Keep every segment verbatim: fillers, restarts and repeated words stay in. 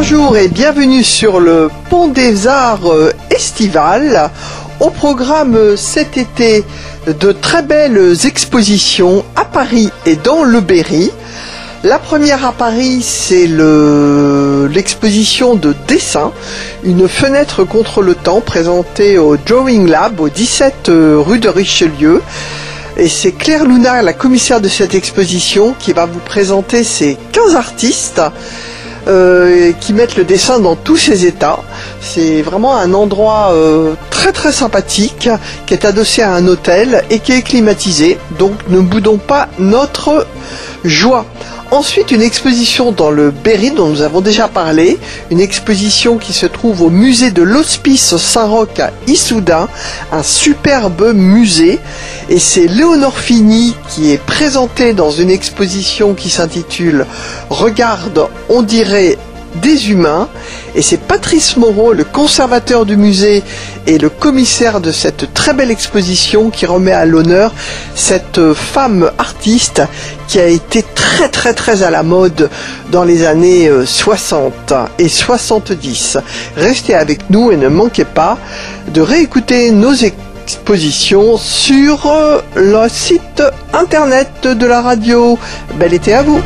Bonjour et bienvenue sur le Pont des Arts estival. Au programme cet été, de très belles expositions à Paris et dans le Berry. La première à Paris, c'est le, l'exposition de dessin, une fenêtre contre le temps présentée au Drawing Lab au dix-sept rue de Richelieu. Et c'est Claire Luna, la commissaire de cette exposition, qui va vous présenter ces quinze artistes euh, qui mettent le dessin dans tous ses états. C'est vraiment un endroit euh, très très sympathique, qui est adossé à un hôtel et qui est climatisé. Donc ne boudons pas notre joie. Ensuite, une exposition dans le Berry dont nous avons déjà parlé, une exposition qui se trouve au musée de l'Hospice Saint-Roch à Issoudun, un superbe musée, et c'est Léonore Fini qui est présentée dans une exposition qui s'intitule « Regarde, on dirait des humains », et c'est Patrice Moreau, le conservateur du musée et le commissaire de cette très belle exposition, qui remet à l'honneur cette femme artiste qui a été très très très à la mode dans les années soixante et soixante-dix. Restez avec nous et ne manquez pas de réécouter nos expositions sur le site internet de la radio. Bel été à vous!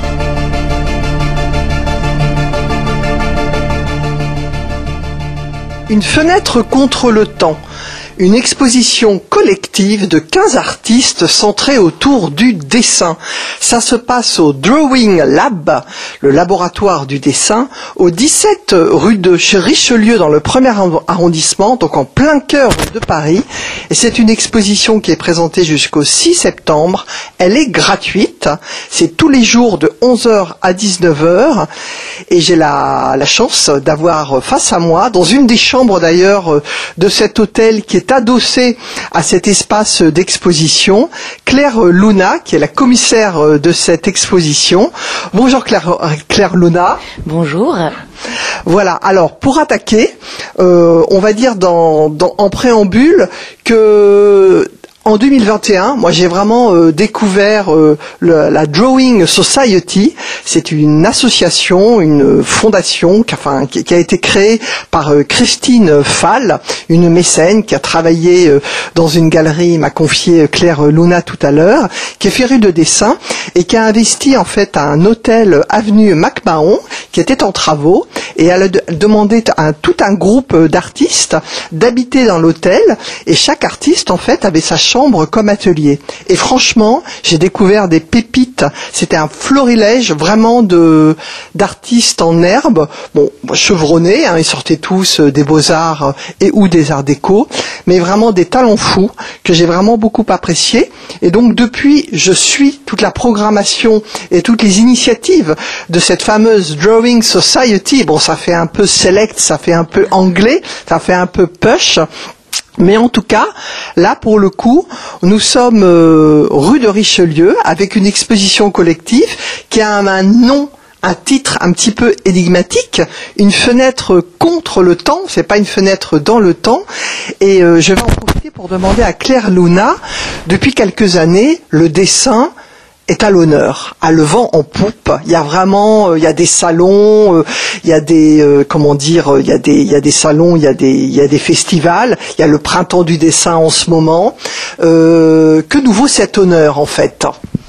Une fenêtre contre le temps, une exposition collective de quinze artistes centrés autour du dessin. Ça se passe au Drawing Lab, le laboratoire du dessin, au dix-sept rue de Richelieu dans le premier arrondissement, donc en plein cœur de Paris. Et c'est une exposition qui est présentée jusqu'au six septembre. Elle est gratuite. C'est tous les jours de onze heures à dix-neuf heures. Et j'ai la, la chance d'avoir face à moi, dans une des chambres d'ailleurs de cet hôtel qui est adossé à cet espace d'exposition, Claire Luna, qui est la commissaire de cette exposition. Bonjour Claire, Claire Luna. Bonjour. Voilà, alors pour attaquer, euh, on va dire dans, dans, en préambule que en deux mille vingt et un, moi j'ai vraiment euh, découvert euh, le, la Drawing Society. C'est une association, une fondation qui, enfin, qui, qui a été créée par euh, Christine Fall, une mécène qui a travaillé euh, dans une galerie, m'a confié Claire Luna tout à l'heure, qui est férue de dessin et qui a investi en fait à un hôtel avenue MacMahon qui était en travaux, et elle a de, demandé à tout un groupe d'artistes d'habiter dans l'hôtel, et chaque artiste en fait avait sa chambre comme atelier. Et franchement, j'ai découvert des pépites. C'était un florilège vraiment de d'artistes en herbe, bon, chevronnés, hein, ils sortaient tous des beaux-arts et ou des arts déco, mais vraiment des talents fous que j'ai vraiment beaucoup appréciés. Et donc depuis, je suis toute la programmation et toutes les initiatives de cette fameuse Drawing Society. Bon, ça fait un peu select, ça fait un peu anglais, ça fait un peu push. Mais en tout cas, là pour le coup, nous sommes euh, rue de Richelieu avec une exposition collective qui a un, un nom, un titre un petit peu énigmatique, une fenêtre contre le temps, c'est pas une fenêtre dans le temps. Et euh, je vais en profiter pour demander à Claire Luna, depuis quelques années, le dessin est à l'honneur, à le vent en poupe. Il y a vraiment, euh, il y a des salons, euh, il y a des, euh, comment dire, il y a des, il y a des salons, il y a des, il y a des festivals. Il y a le printemps du dessin en ce moment. Euh, que nous vaut cet honneur en fait?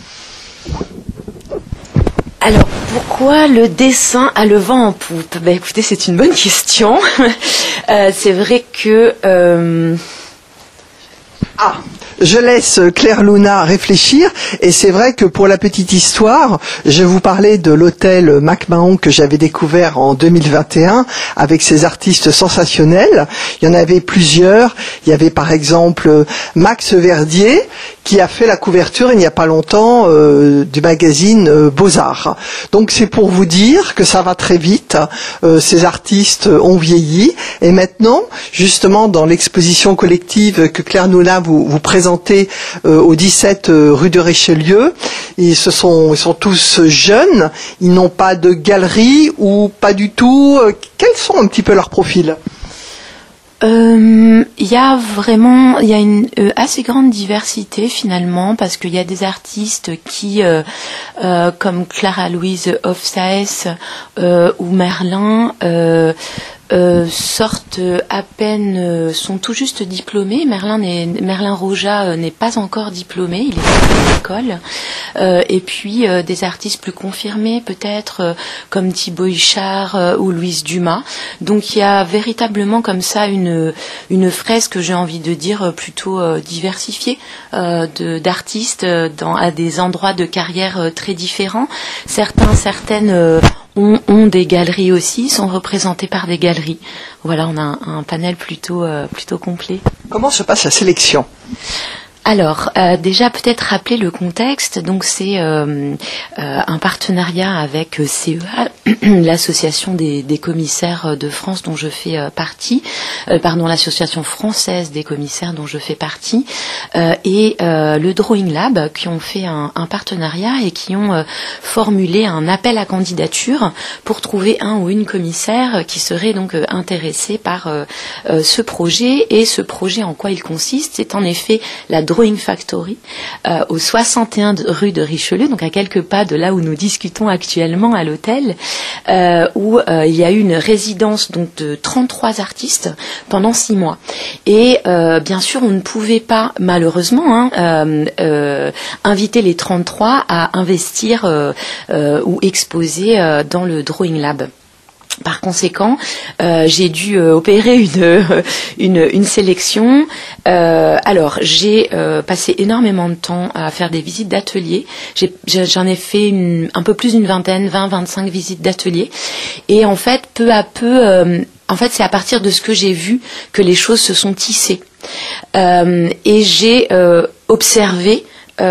Alors, pourquoi le dessin a le vent en poupe? Ben, écoutez, c'est une bonne question. euh, c'est vrai que euh... ah. Je laisse Claire Luna réfléchir, et c'est vrai que pour la petite histoire, je vous parlais de l'hôtel MacMahon que j'avais découvert en deux mille vingt et un avec ses artistes sensationnels. Il y en avait plusieurs. Il y avait par exemple Max Verdier qui a fait la couverture il n'y a pas longtemps euh, du magazine euh, Beaux-Arts. Donc c'est pour vous dire que ça va très vite. Euh, ces artistes ont vieilli, et maintenant, justement, dans l'exposition collective que Claire Luna vous, vous présente Euh, au dix-sept euh, rue de Richelieu, ils, se sont, ils sont tous jeunes, ils n'ont pas de galerie ou pas du tout. Euh, quels sont un petit peu leurs profils? Euh, il y a vraiment, il y a une euh, assez grande diversité finalement, parce qu'il y a des artistes qui, euh, euh, comme Clara Louise Hofsaes euh, ou Merlin, euh, Euh, sortent à peine, euh, sont tout juste diplômés. Merlin, n'est, Merlin Roja euh, n'est pas encore diplômé, il est à l'école. Euh, et puis euh, des artistes plus confirmés peut-être, euh, comme Thibaut Huchard euh, ou Louise Dumas. Donc il y a véritablement comme ça une, une fresque, j'ai envie de dire, plutôt euh, diversifiée euh, de, d'artistes euh, dans, à des endroits de carrière euh, très différents. Certains, certaines... Euh, ont, ont des galeries aussi, sont représentés par des galeries. Voilà, on a un, un panel plutôt, euh, plutôt complet. Comment se passe la sélection ? Alors, euh, déjà peut-être rappeler le contexte. Donc c'est euh, euh, un partenariat avec C E A, l'association des, des commissaires de France dont je fais euh, partie, euh, pardon, l'association française des commissaires dont je fais partie, euh, et euh, le Drawing Lab qui ont fait un, un partenariat et qui ont euh, formulé un appel à candidature pour trouver un ou une commissaire qui serait donc euh, intéressé par euh, euh, ce projet. Et ce projet, en quoi il consiste ? C'est en effet la Drawing Factory, euh, au soixante et un rue de Richelieu, donc à quelques pas de là où nous discutons actuellement à l'hôtel, euh, où euh, il y a eu une résidence donc de trente-trois artistes pendant six mois. Et euh, bien sûr, on ne pouvait pas, malheureusement, hein, euh, euh, inviter les trente-trois à investir euh, euh, ou exposer euh, dans le Drawing Lab. Par conséquent, euh, j'ai dû euh, opérer une, une, une sélection. Euh, alors, j'ai euh, passé énormément de temps à faire des visites d'ateliers. J'ai, j'en ai fait une, un peu plus d'une vingtaine, vingt, vingt-cinq visites d'ateliers. Et en fait, peu à peu, euh, en fait, c'est à partir de ce que j'ai vu que les choses se sont tissées. Euh, et j'ai euh, observé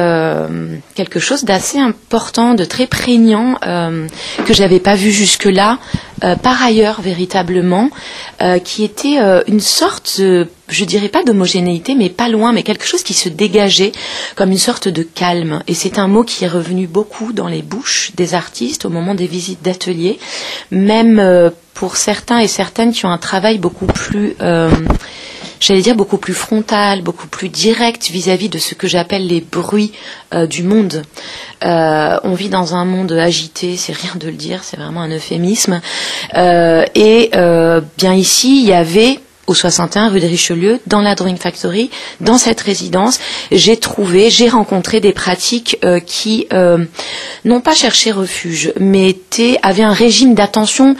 Euh, quelque chose d'assez important, de très prégnant, euh, que j'avais pas vu jusque-là, euh, par ailleurs véritablement, euh, qui était euh, une sorte, de, je dirais pas d'homogénéité, mais pas loin, mais quelque chose qui se dégageait comme une sorte de calme. Et c'est un mot qui est revenu beaucoup dans les bouches des artistes au moment des visites d'atelier, même euh, pour certains et certaines qui ont un travail beaucoup plus... Euh, j'allais dire beaucoup plus frontal, beaucoup plus direct vis-à-vis de ce que j'appelle les bruits euh, du monde. Euh, on vit dans un monde agité, c'est rien de le dire, c'est vraiment un euphémisme. Euh, et euh, bien ici, il y avait... au soixante et un rue de Richelieu, dans la Drawing Factory, dans cette résidence, j'ai trouvé, j'ai rencontré des pratiques euh, qui euh, n'ont pas cherché refuge, mais étaient, avaient un régime d'attention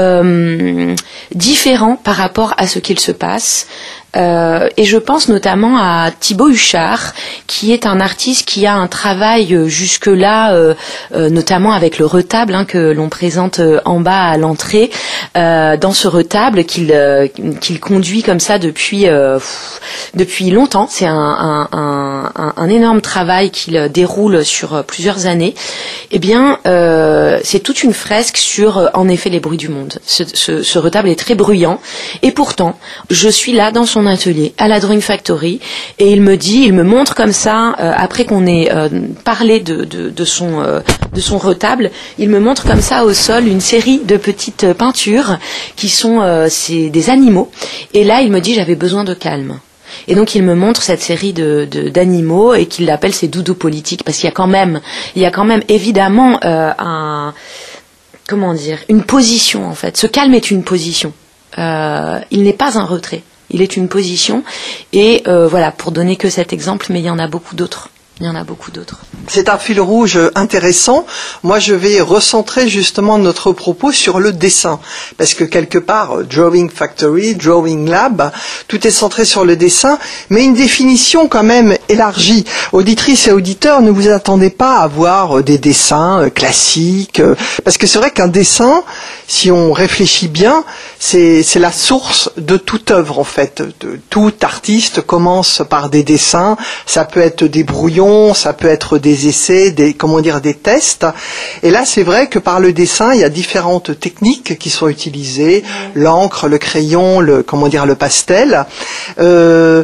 euh, différent par rapport à ce qu'il se passe. Euh, et je pense notamment à Thibaut Huchard, qui est un artiste qui a un travail euh, jusque-là, euh, euh, notamment avec le retable hein, que l'on présente euh, en bas à l'entrée, euh, dans ce retable qu'il euh, qu'il conduit comme ça depuis euh, pff, depuis longtemps. C'est un, un, un, un énorme travail qu'il déroule sur plusieurs années. Eh bien, euh, c'est toute une fresque sur, euh, en effet, les bruits du monde. Ce, ce, ce retable est très bruyant, et pourtant, je suis là dans son atelier à la Drawing Factory, et il me dit, il me montre comme ça, euh, après qu'on ait euh, parlé de, de, de, son, euh, de son retable, il me montre comme ça au sol une série de petites peintures qui sont euh, c'est des animaux, et là il me dit j'avais besoin de calme. Et donc il me montre cette série de, de, d'animaux et qu'il appelle ses doudous politiques, parce qu'il y a quand même, il y a quand même évidemment euh, un, comment dire, une position en fait. Ce calme est une position. Euh, il n'est pas un retrait. Il est une position. Et euh, voilà, pour donner que cet exemple, mais il y en a beaucoup d'autres. Il y en a beaucoup d'autres. C'est un fil rouge intéressant. Moi, je vais recentrer justement notre propos sur le dessin. Parce que quelque part, Drawing Factory, Drawing Lab, tout est centré sur le dessin, mais une définition quand même élargie. Auditrices et auditeurs, ne vous attendez pas à voir des dessins classiques. Parce que c'est vrai qu'un dessin, si on réfléchit bien, c'est, c'est la source de toute œuvre, en fait. De, tout artiste commence par des dessins. Ça peut être des brouillons, ça peut être des essais, des, comment dire, des tests. Et là, c'est vrai que par le dessin, il y a différentes techniques qui sont utilisées, l'encre, le crayon, le, comment dire, le pastel. Euh,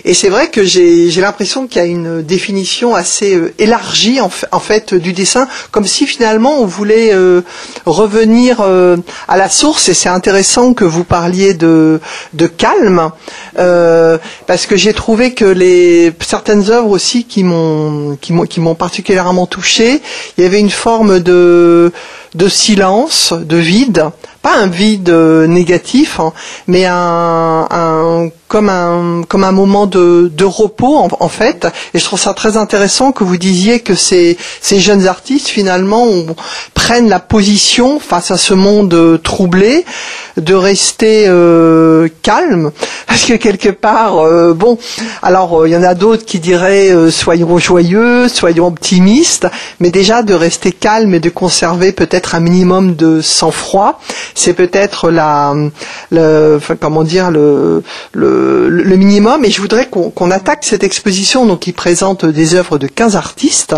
Et c'est vrai que j'ai, j'ai l'impression qu'il y a une définition assez euh, élargie en, f- en fait du dessin, comme si finalement on voulait euh, revenir euh, à la source. Et c'est intéressant que vous parliez de, de calme, euh, parce que j'ai trouvé que les certaines œuvres aussi qui m'ont qui m'ont qui m'ont particulièrement touchée, il y avait une forme de de silence, de vide, pas un vide euh, négatif, hein, mais un, un comme un comme un moment de, de repos en, en fait. Et je trouve ça très intéressant que vous disiez que ces ces jeunes artistes finalement on, prennent la position face à ce monde euh, troublé, de rester euh, calme, parce que quelque part, euh, bon, alors il euh, y en a d'autres qui diraient euh, soyons joyeux, soyons optimistes, mais déjà de rester calme et de conserver peut-être un minimum de sang-froid, c'est peut-être la, le, enfin, comment dire, le, le, le minimum. Et je voudrais qu'on, qu'on attaque cette exposition, donc qui présente des œuvres de quinze artistes.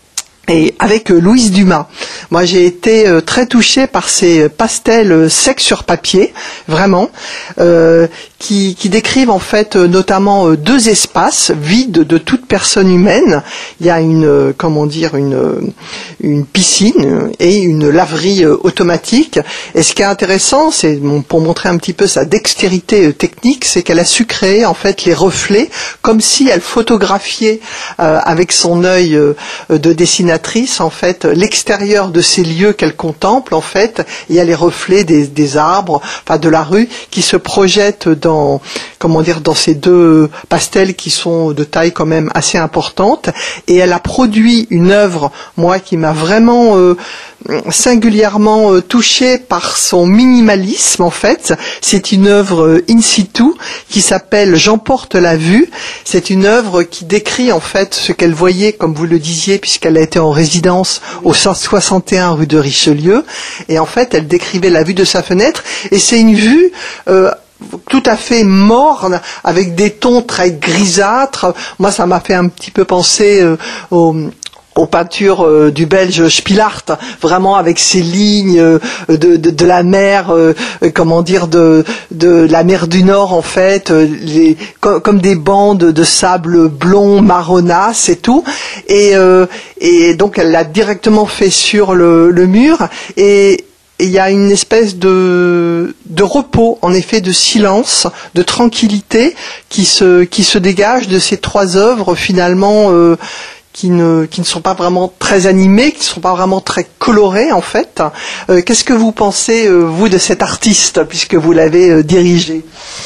Et avec euh, Louise Dumas. Moi, j'ai été euh, très touchée par ces pastels euh, secs sur papier, vraiment, euh, qui, qui décrivent en fait euh, notamment euh, deux espaces vides de toute personne humaine. Il y a une, euh, comment dire, une, euh, une piscine et une laverie euh, automatique. Et ce qui est intéressant, c'est bon, pour montrer un petit peu sa dextérité euh, technique, c'est qu'elle a su créer en fait les reflets comme si elle photographiait euh, avec son œil euh, de dessinateur en fait l'extérieur de ces lieux qu'elle contemple en fait. Il y a les reflets des, des arbres, enfin de la rue qui se projettent dans comment dire dans ces deux pastels qui sont de taille quand même assez importante. Et elle a produit une œuvre, moi qui m'a vraiment euh, singulièrement euh, touchée par son minimalisme en fait. C'est une œuvre euh, in situ qui s'appelle J'emporte la vue. C'est une œuvre qui décrit en fait ce qu'elle voyait, comme vous le disiez, puisqu'elle a été en résidence au cent soixante et un rue de Richelieu. Et en fait, elle décrivait la vue de sa fenêtre. Et c'est une vue euh, tout à fait morne, avec des tons très grisâtres. Moi, ça m'a fait un petit peu penser euh, au... aux peintures euh, du Belge Spilart, vraiment avec ces lignes euh, de, de, de la mer, euh, comment dire, de, de la mer du Nord en fait, euh, les, co- comme des bandes de sable blond, marronasse et tout. Et, euh, et donc elle l'a directement fait sur le, le mur. Et il y a une espèce de, de repos, en effet, de silence, de tranquillité qui se, qui se dégage de ces trois œuvres finalement. Euh, qui ne, qui ne sont pas vraiment très animés, qui ne sont pas vraiment très colorés en fait. Euh, qu'est-ce que vous pensez, euh, vous, de cet artiste, puisque vous l'avez euh, dirigé ?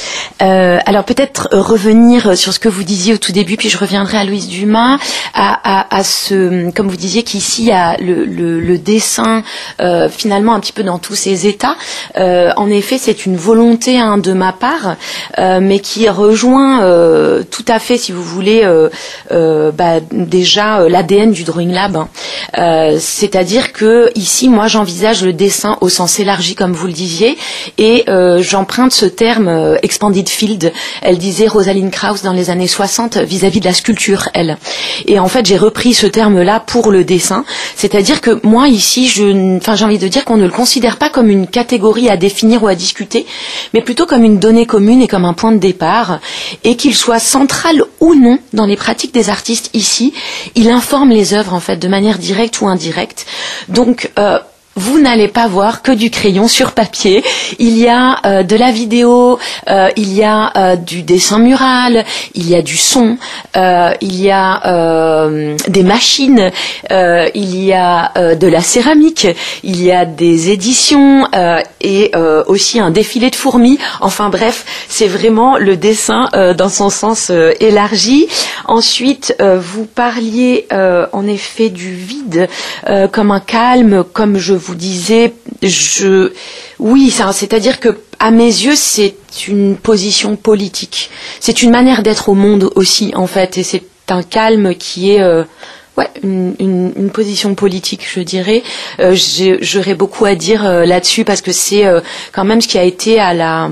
Euh, alors peut-être revenir sur ce que vous disiez au tout début, puis je reviendrai à Louise Dumas, à, à, à ce, comme vous disiez qu'ici il y a le, le, le dessin euh, finalement un petit peu dans tous ses états. Euh, en effet, c'est une volonté hein, de ma part, euh, mais qui rejoint euh, tout à fait, si vous voulez, euh, euh, bah, déjà l'A D N du Drawing Lab. Euh, c'est-à-dire que ici, moi, j'envisage le dessin au sens élargi, comme vous le disiez, et euh, j'emprunte ce terme euh, expanded field. Elle disait Rosalind Krauss dans les années soixante vis-à-vis de la sculpture, elle. Et en fait, j'ai repris ce terme-là pour le dessin. C'est-à-dire que moi, ici, je, enfin, j'ai envie de dire qu'on ne le considère pas comme une catégorie à définir ou à discuter, mais plutôt comme une donnée commune et comme un point de départ, et qu'il soit central ou non dans les pratiques des artistes ici. Il informe les œuvres en fait de manière directe ou indirecte. Donc euh, vous n'allez pas voir que du crayon sur papier. Il y a euh, de la vidéo, euh, il y a euh, du dessin mural, il y a du son, euh, il y a euh, des machines, euh, il y a euh, de la céramique, il y a des éditions euh, et euh, aussi un défilé de fourmis. Enfin bref, c'est vraiment le dessin euh, dans son sens euh, élargi. Ensuite, euh, vous parliez euh, en effet du vide euh, comme un calme, comme je vous disais, je, oui, ça, c'est-à-dire que à mes yeux, c'est une position politique. C'est une manière d'être au monde aussi, en fait, et c'est un calme qui est, euh, ouais, une, une, une position politique, je dirais. Euh, j'ai, j'aurais beaucoup à dire euh, là-dessus parce que c'est euh, quand même ce qui a été à la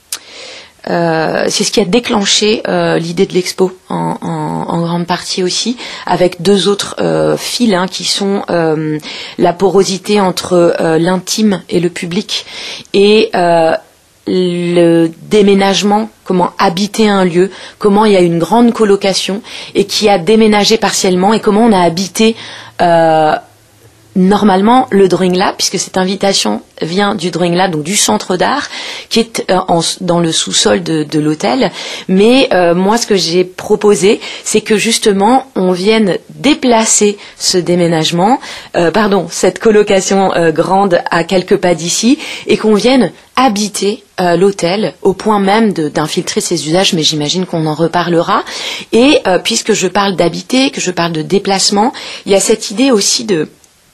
Euh, c'est ce qui a déclenché euh, l'idée de l'expo en, en, en grande partie aussi, avec deux autres euh, fils hein, qui sont euh, la porosité entre euh, l'intime et le public et euh, le déménagement, comment habiter un lieu, comment il y a une grande colocation et qui a déménagé partiellement et comment on a habité euh, normalement le Drawing Lab, puisque cette invitation vient du Drawing Lab, donc du centre d'art, qui est euh, en, dans le sous-sol de, de l'hôtel. Mais euh, moi, ce que j'ai proposé, c'est que justement, on vienne déplacer ce déménagement, euh, pardon, cette colocation euh, grande à quelques pas d'ici, et qu'on vienne habiter euh, l'hôtel au point même de, d'infiltrer ses usages, mais j'imagine qu'on en reparlera. Et euh, puisque je parle d'habiter, que je parle de déplacement, il y a cette idée aussi de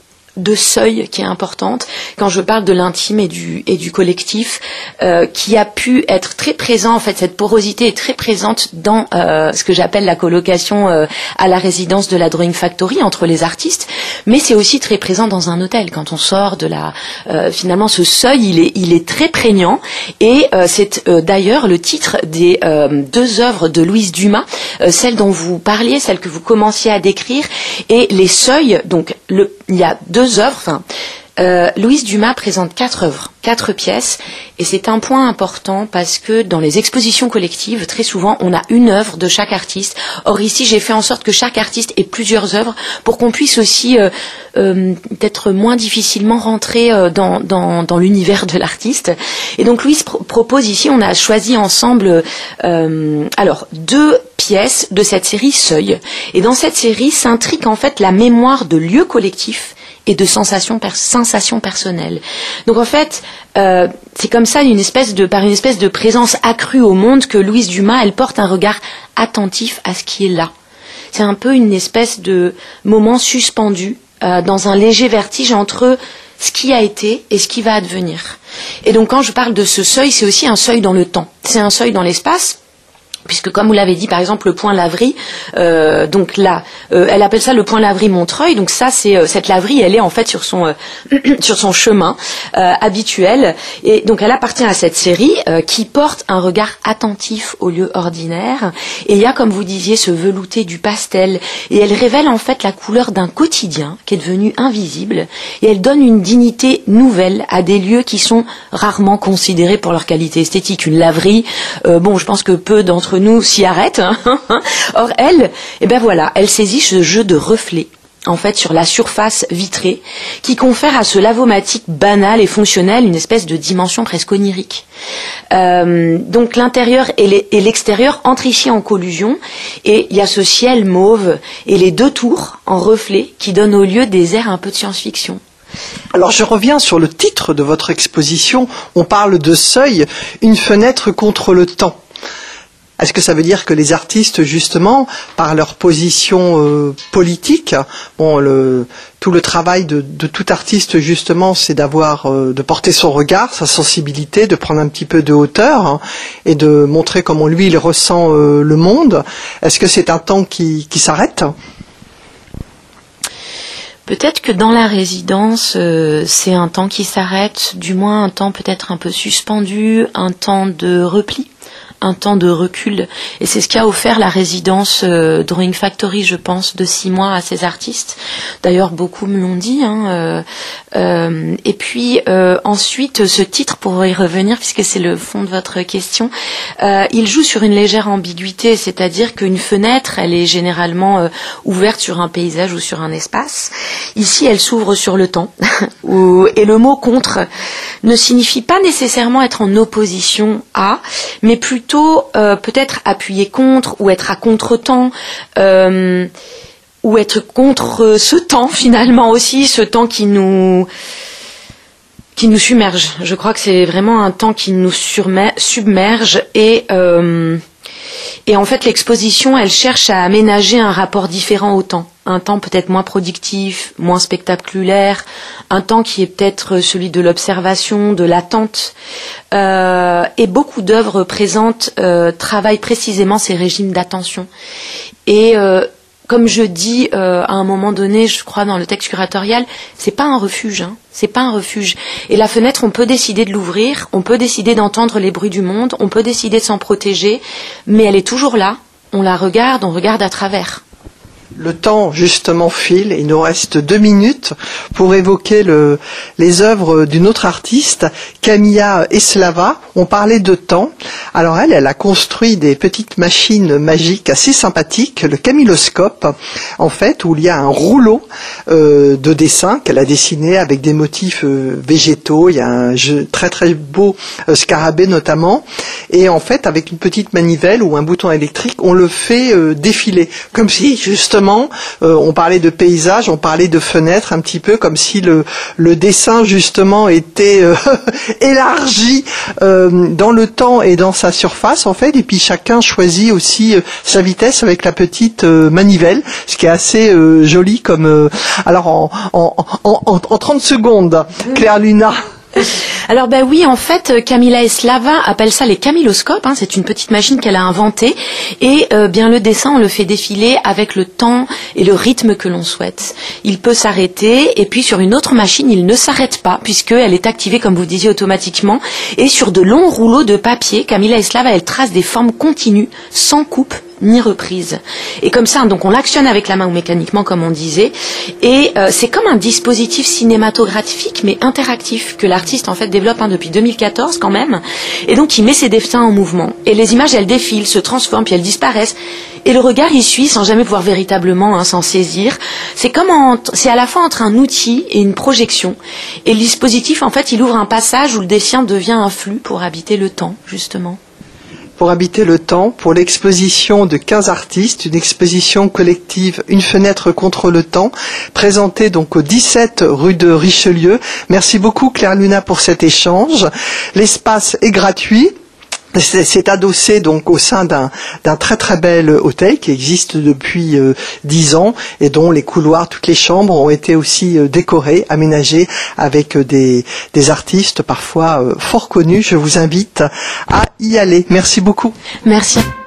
de seuil qui est importante quand je parle de l'intime et du et du collectif, euh, qui a pu être très présent. En fait, cette porosité est très présente dans euh, ce que j'appelle la colocation euh, à la résidence de la Drawing Factory entre les artistes, mais c'est aussi très présent dans un hôtel quand on sort de la euh, finalement ce seuil il est il est très prégnant et euh, c'est euh, d'ailleurs le titre des euh, deux œuvres de Louise Dumas, euh, celle dont vous parliez, celle que vous commenciez à décrire, et les seuils. Donc le il y a deux Deux œuvres, enfin, euh, Louise Dumas présente quatre œuvres, quatre pièces, et c'est un point important parce que dans les expositions collectives, très souvent, on a une œuvre de chaque artiste. Or ici, j'ai fait en sorte que chaque artiste ait plusieurs œuvres pour qu'on puisse aussi euh, euh, peut-être moins difficilement rentrer euh, dans, dans, dans l'univers de l'artiste. Et donc Louise pr- propose ici, on a choisi ensemble euh, alors deux pièces de cette série Seuil. Et dans cette série s'intrique en fait la mémoire de lieux collectifs et de sensations, per- sensations personnelles. Donc en fait, euh, c'est comme ça, une espèce de, par une espèce de présence accrue au monde, que Louise Dumas, elle porte un regard attentif à ce qui est là. C'est un peu une espèce de moment suspendu euh, dans un léger vertige entre ce qui a été et ce qui va advenir. Et donc quand je parle de ce seuil, c'est aussi un seuil dans le temps. C'est un seuil dans l'espace, puisque comme vous l'avez dit, par exemple, le point Laverie, euh, donc là, euh, elle appelle ça le point Laverie Montreuil. Donc ça, c'est euh, cette laverie, elle est en fait sur son euh, sur son chemin euh, habituel, et donc elle appartient à cette série euh, qui porte un regard attentif au lieu ordinaire. Et il y a, comme vous disiez, ce velouté du pastel, et elle révèle en fait la couleur d'un quotidien qui est devenu invisible, et elle donne une dignité nouvelle à des lieux qui sont rarement considérés pour leur qualité esthétique. Une laverie, euh, bon, je pense que peu d'entre nous s'y arrête. Hein. Or elle, eh ben voilà, elle saisit ce jeu de reflets en fait sur la surface vitrée qui confère à ce lavomatique banal et fonctionnel une espèce de dimension presque onirique. Euh, donc l'intérieur et l'extérieur entrent ici en collusion, et il y a ce ciel mauve et les deux tours en reflets qui donnent au lieu des airs un peu de science-fiction. Alors je reviens sur le titre de votre exposition. On parle de seuil, une fenêtre contre le temps. Est-ce que ça veut dire que les artistes, justement, par leur position euh, politique, bon, le, tout le travail de, de tout artiste, justement, c'est d'avoir, euh, de porter son regard, sa sensibilité, de prendre un petit peu de hauteur, hein, et de montrer comment lui il ressent euh, le monde. Est-ce que c'est un temps qui, qui s'arrête ? Peut-être que dans la résidence, euh, c'est un temps qui s'arrête, du moins un temps peut-être un peu suspendu, un temps de repli, un temps de recul, et c'est ce qu'a offert la résidence euh, Drawing Factory, je pense, de six mois à ces artistes. D'ailleurs, beaucoup me l'ont dit. Hein, euh, euh, et puis euh, ensuite, ce titre, pour y revenir, puisque c'est le fond de votre question, euh, il joue sur une légère ambiguïté, c'est-à-dire qu'une fenêtre, elle est généralement euh, ouverte sur un paysage ou sur un espace. Ici, elle s'ouvre sur le temps, où, et le mot contre ne signifie pas nécessairement être en opposition à, mais plutôt Euh, peut-être appuyer contre ou être à contre-temps, euh, ou être contre ce temps finalement aussi, ce temps qui nous qui nous submerge. Je crois que c'est vraiment un temps qui nous submerge, et euh, et en fait l'exposition, elle cherche à aménager un rapport différent au temps. Un temps peut-être moins productif, moins spectaculaire, un temps qui est peut-être celui de l'observation, de l'attente. Euh, et beaucoup d'œuvres présentes euh, travaillent précisément ces régimes d'attention. Et euh, comme je dis euh, à un moment donné, je crois dans le texte curatorial, c'est pas un refuge, hein, c'est pas un refuge. Et la fenêtre, on peut décider de l'ouvrir, on peut décider d'entendre les bruits du monde, on peut décider de s'en protéger, mais elle est toujours là. On la regarde, on regarde à travers. Le temps, justement, file. Il nous reste deux minutes pour évoquer le, les œuvres d'une autre artiste, Camilla Eslava. On parlait de temps. Alors elle, elle a construit des petites machines magiques assez sympathiques, le camilloscope, en fait, où il y a un rouleau euh, de dessin qu'elle a dessiné avec des motifs euh, végétaux. Il y a un jeu très très beau euh, scarabée notamment. Et en fait, avec une petite manivelle ou un bouton électrique, on le fait euh, défiler. Comme si, justement, euh, on parlait de paysage, on parlait de fenêtres, un petit peu comme si le, le dessin, justement, était euh, élargi euh, dans le temps et dans sa surface en fait, et puis chacun choisit aussi euh, sa vitesse avec la petite euh, manivelle, ce qui est assez euh, joli comme euh, alors en, en, en, en, en trente secondes, Claire Luna. Alors ben oui, en fait, Camilla Eslava appelle ça les camilloscopes. Hein, c'est une petite machine qu'elle a inventée et euh, bien le dessin, on le fait défiler avec le temps et le rythme que l'on souhaite. Il peut s'arrêter et puis sur une autre machine, il ne s'arrête pas puisqu'elle est activée, comme vous disiez, automatiquement. Et sur de longs rouleaux de papier, Camilla Eslava, elle trace des formes continues, sans coupe ni reprise. Et comme ça, donc on l'actionne avec la main ou mécaniquement, comme on disait. Et euh, c'est comme un dispositif cinématographique, mais interactif, que l'artiste en fait développe hein, depuis deux mille quatorze quand même. Et donc il met ses dessins en mouvement. Et les images, elles défilent, se transforment, puis elles disparaissent. Et le regard y suit sans jamais pouvoir véritablement hein, s'en saisir. C'est comme en, c'est à la fois entre un outil et une projection. Et le dispositif, en fait, il ouvre un passage où le dessin devient un flux pour habiter le temps, justement. Pour habiter le temps, pour l'exposition de quinze artistes, une exposition collective Une fenêtre contre le temps, présentée donc au dix-sept rue de Richelieu. Merci beaucoup Claire Luna pour cet échange. L'espace est gratuit. C'est adossé donc au sein d'un d'un très très bel hôtel qui existe depuis euh, dix ans et dont les couloirs, toutes les chambres ont été aussi euh, décorées, aménagées avec euh, des des artistes parfois euh, fort connus. Je vous invite à y aller. Merci beaucoup. Merci.